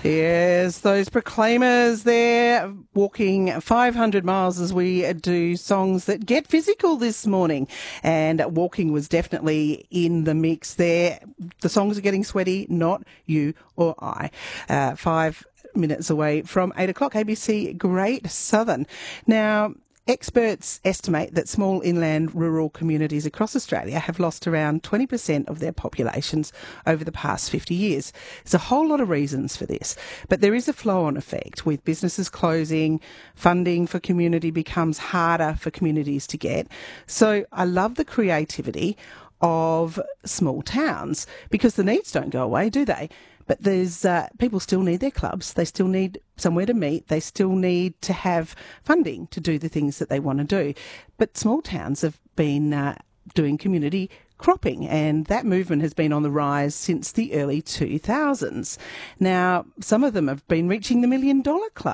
Yes, those proclaimers there walking 500 miles as we do songs that get physical this morning. And walking was definitely in the mix there. The songs are getting sweaty, not you or I. 5 minutes away from 8 o'clock, ABC Great Southern. Now, experts estimate that small inland rural communities across Australia have lost around 20% of their populations over the past 50 years. There's a whole lot of reasons for this, but there is a flow-on effect with businesses closing, funding for community becomes harder for communities to get. So I love the creativity of small towns because the needs don't go away, do they? But there's people still need their clubs. They still need somewhere to meet. They still need to have funding to do the things that they want to do. But small towns have been doing community cropping, and that movement has been on the rise since the early 2000s. Now, some of them have been reaching the $1 Million Club.